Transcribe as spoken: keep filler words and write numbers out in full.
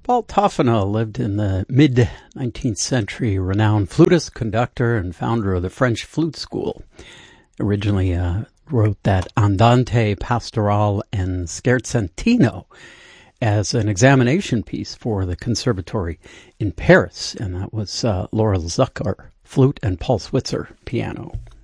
Paul Toffena lived in the mid-nineteenth century, renowned flutist, conductor, and founder of the French Flute School. Originally uh, wrote that Andante Pastorale and Scherzantino as an examination piece for the conservatory in Paris, and that was uh, Laura Zucker, flute, and Paul Switzer, piano.